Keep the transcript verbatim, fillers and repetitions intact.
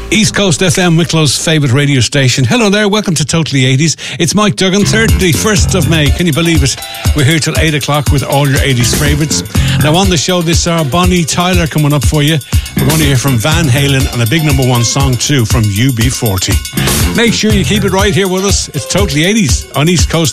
East Coast F M, Wicklow's favourite radio station. Hello there, welcome to Totally eighties. It's Mike Duggan, thirty-first of May. Can you believe it? We're here till eight o'clock with all your eighties favourites. Now on the show this hour, Bonnie Tyler coming up for you. We're going to hear from Van Halen and a big number one song too from U B forty. Make sure you keep it right here with us. It's Totally eighties on East Coast